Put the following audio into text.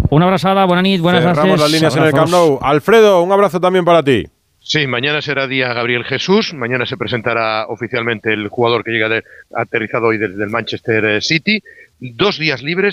Una abraçada, bona nit, buenas noches. Cerramos las líneas en el Camp Nou. Alfredo, un abrazo también para ti. Sí, mañana será día Gabriel Jesús. Mañana se presentará oficialmente el jugador que llega ha aterrizado hoy desde el Manchester City. 2 días libres.